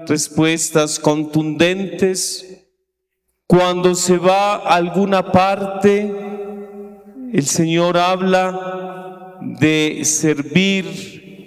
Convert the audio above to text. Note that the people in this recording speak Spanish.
respuestas contundentes. Cuando se va a alguna parte, el Señor habla de servir